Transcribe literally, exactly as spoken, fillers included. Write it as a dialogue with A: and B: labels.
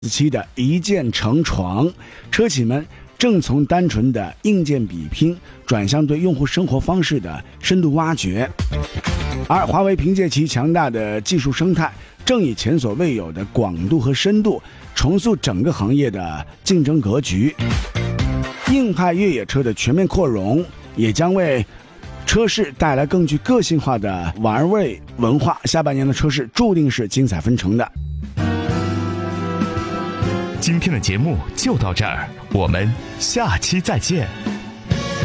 A: 期的一键成床，车企们正从单纯的硬件比拼转向对用户生活方式的深度挖掘。而华为凭借其强大的技术生态，正以前所未有的广度和深度重塑整个行业的竞争格局。硬派越野车的全面扩容，也将为车市带来更具个性化的玩味文化。下半年的车市注定是精彩纷呈的。
B: 今天的节目就到这儿，我们下期再见。